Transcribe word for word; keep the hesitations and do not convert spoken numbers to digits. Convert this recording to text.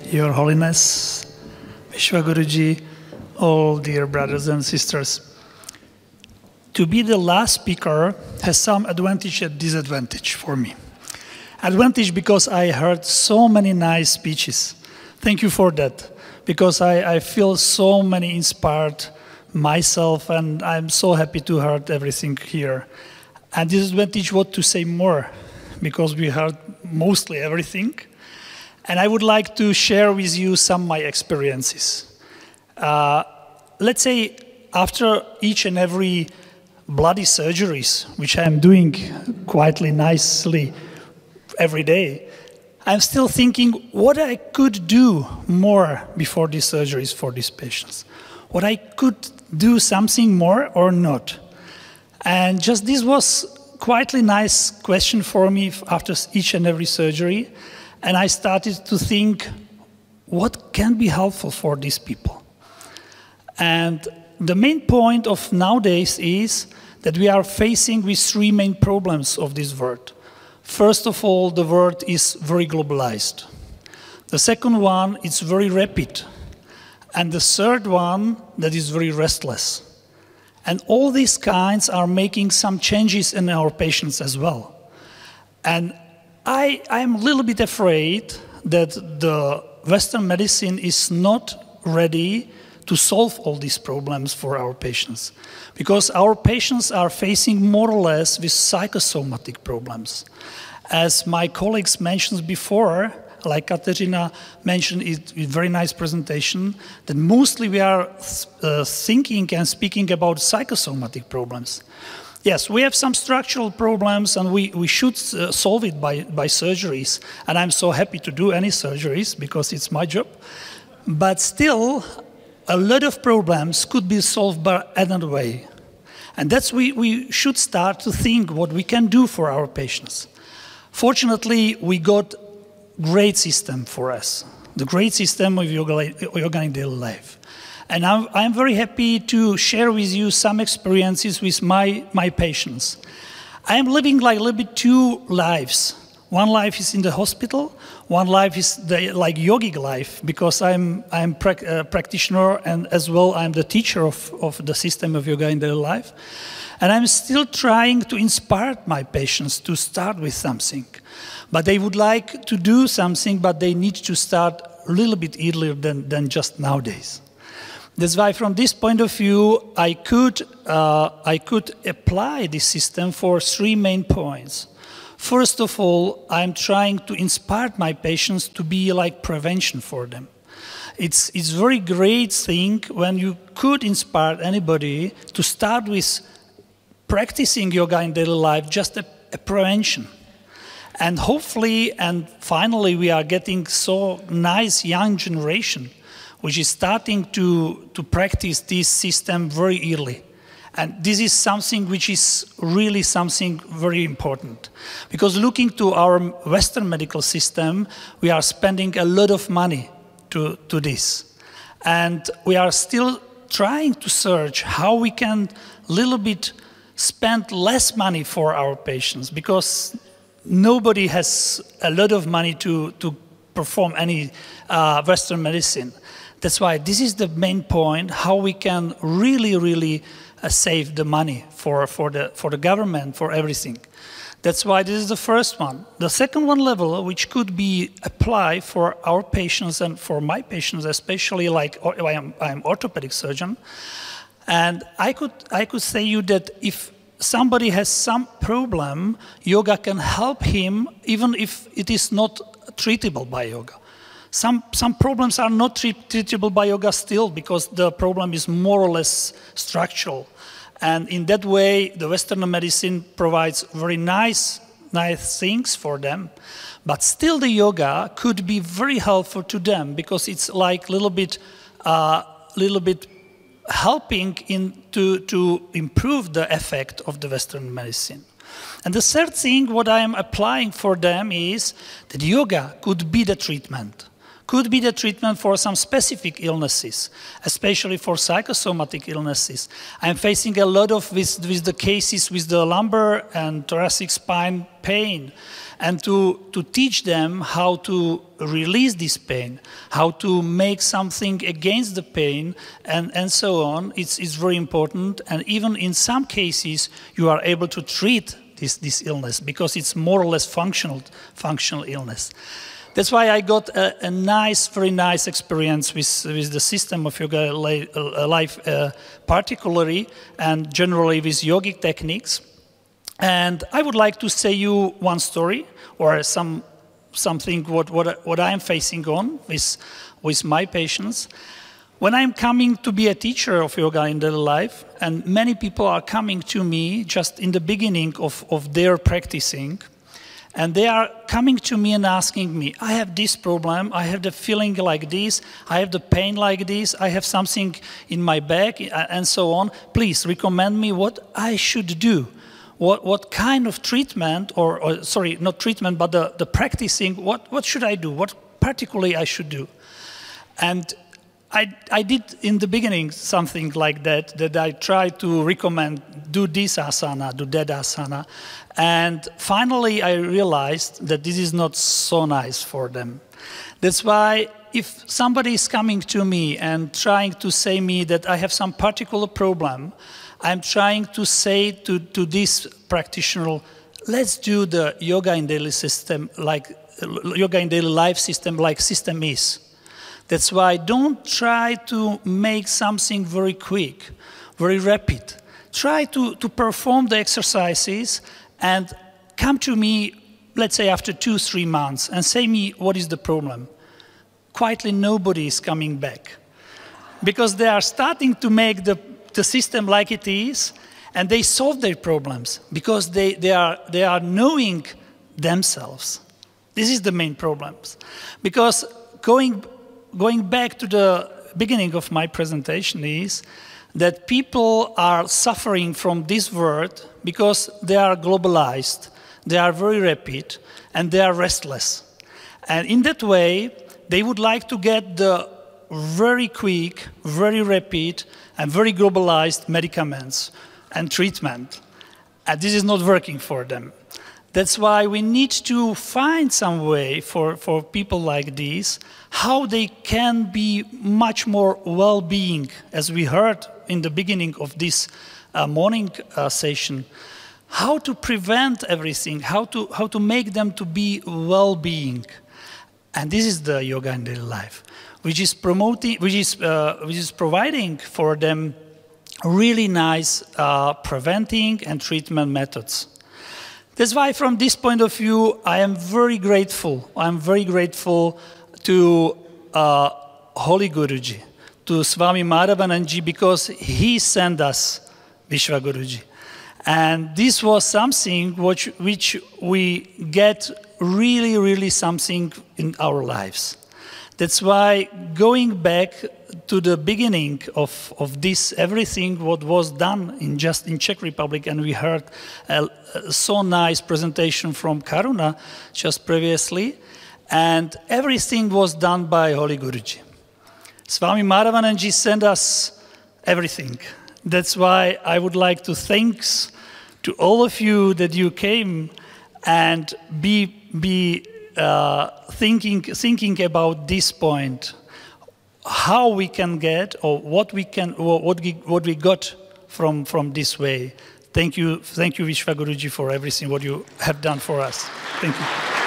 Your Holiness, Vishwaguruji, all dear brothers and sisters. To be the last speaker has some advantage and disadvantage for me. Advantage because I heard so many nice speeches. Thank you for that, because I, I feel so many inspired myself, and I'm so happy to heard everything here. And disadvantage, what to say more, because we heard mostly everything. And I would like to share with you some of my experiences. Uh, let's say after each and every bloody surgeries, which I'm doing quietly, nicely every day, I'm still thinking what I could do more before these surgeries for these patients. What I could do something more or not. And just this was quietly nice question for me after each and every surgery. And I started to think, what can be helpful for these people? And the main point of nowadays is that we are facing with three main problems of this world. First of all, the world is very globalized. The second one is very rapid. And the third one, that is very restless. And all these kinds are making some changes in our patients as well. And I am a little bit afraid that the Western medicine is not ready to solve all these problems for our patients. Because our patients are facing more or less with psychosomatic problems. As my colleagues mentioned before, like Katerina mentioned it in a very nice presentation, that mostly we are uh, thinking and speaking about psychosomatic problems. Yes, we have some structural problems, and we, we should uh, solve it by, by surgeries. And I'm so happy to do any surgeries because it's my job. But still, a lot of problems could be solved by another way. And that's we, we should start to think what we can do for our patients. Fortunately, we got great system for us, the great system of yoga, yoga in daily life. And I'm, I'm very happy to share with you some experiences with my, my patients. I am living like a little bit two lives. One life is in the hospital, one life is the like yogic life, because I'm, I'm a uh, practitioner, and as well I'm the teacher of, of the system of yoga in daily life. And I'm still trying to inspire my patients to start with something. But they would like to do something, but they need to start a little bit earlier than, than just nowadays. That's why from this point of view, I could, uh, I could apply this system for three main points. First of all, I'm trying to inspire my patients to be like prevention for them. It's, it's a very great thing when you could inspire anybody to start with practicing yoga in daily life, just a, a prevention. And hopefully, and finally, we are getting so nice young generation, which is starting to, to practice this system very early. And this is something which is really something very important. Because looking to our Western medical system, we are spending a lot of money to, to this. And we are still trying to search how we can a little bit spend less money for our patients, because nobody has a lot of money to, to perform any uh, Western medicine. That's why this is the main point, how we can really, really uh, save the money for, for, the, for the government, for everything. That's why this is the first one. The second one level, which could be applied for our patients and for my patients, especially like I am, I am orthopedic surgeon. And I could, I could say you that if somebody has some problem, yoga can help him, even if it is not treatable by yoga. Some, some problems are not treat, treatable by yoga still, because the problem is more or less structural. And in that way, the Western medicine provides very nice, nice things for them. But still the yoga could be very helpful to them, because it's like a little bit, uh, little bit helping in to, to improve the effect of the Western medicine. And the third thing what I am applying for them is that yoga could be the treatment, could be the treatment for some specific illnesses, especially for psychosomatic illnesses. I'm facing a lot of with, with the cases with the lumbar and thoracic spine pain, and to, to teach them how to release this pain, how to make something against the pain, and, and so on, it's, it's very important. And even in some cases, you are able to treat this, this illness because it's more or less functional, functional illness. That's why I got a, a nice, very nice experience with, with the system of yoga life, uh, particularly, and generally with yogic techniques. And I would like to say you one story or some something what what what I am facing on with with my patients. When I'm coming to be a teacher of yoga in daily life, and many people are coming to me just in the beginning of, of their practicing, and they are coming to me and asking me, I have this problem, I have the feeling like this, I have the pain like this, I have something in my back, and so on. Please recommend me what I should do. What, what kind of treatment, or, or sorry, not treatment, but the, the practicing, what, what should I do? What particularly I should do? And I, I did in the beginning something like that, that I tried to recommend, do this asana, do that asana. And finally I realized that this is not so nice for them. That's why if somebody is coming to me and trying to say me that I have some particular problem, I'm trying to say to, to this practitioner, let's do the yoga in daily system, like yoga in daily life system, like system is. That's why don't try to make something very quick, very rapid. Try to, to perform the exercises and come to me, let's say after two, three months, and say me what is the problem. Quietly, nobody is coming back because they are starting to make the the system like it is, and they solve their problems because they, they, are, they are knowing themselves. This is the main problem. Because going, going back to the beginning of my presentation is that people are suffering from this world because they are globalized, they are very rapid, and they are restless. And in that way, they would like to get the very quick, very rapid, and very globalized medicaments and treatment. And this is not working for them. That's why we need to find some way for, for people like these, how they can be much more well-being, as we heard in the beginning of this uh, morning uh, session, how to prevent everything, how to, how to make them to be well-being. And this is the yoga in daily life, which is promoting, which is, uh, which is providing for them really nice uh, preventing and treatment methods. That's why from this point of view, I am very grateful. I'm very grateful to uh, Holy Guruji, to Swami Madhavanandaji, because he sent us Vishwa Guruji. And this was something which, which we get really, really something in our lives. That's why going back to the beginning of, of this, everything what was done in just in Czech Republic, and we heard a, a so nice presentation from Karuna just previously, and everything was done by Holy Guruji. Swami Madhavanandaji sent us everything. That's why I would like to thanks to all of you that you came and be, be uh, thinking, thinking about this point, how we can get, or what we can, or what we, what we got from, from this way. Thank you, thank you Vishwa Guruji for everything what you have done for us. Thank you.